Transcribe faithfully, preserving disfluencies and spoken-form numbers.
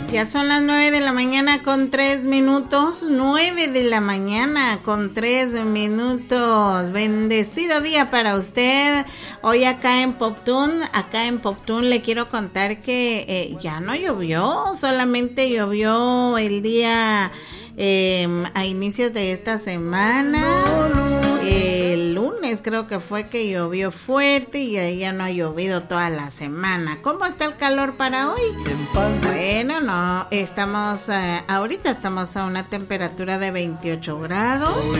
Ya son las nueve de la mañana con tres minutos. Nueve de la mañana con tres minutos. Bendecido día para usted. Hoy acá en Poptún, acá en Poptún le quiero contar que eh, ya no llovió, solamente llovió el día eh, a inicios de esta semana. El lunes creo que fue que llovió fuerte y ya no ha llovido toda la semana. ¿Cómo está el calor para hoy? Bueno, no, estamos, eh, ahorita estamos a una temperatura de veintiocho grados.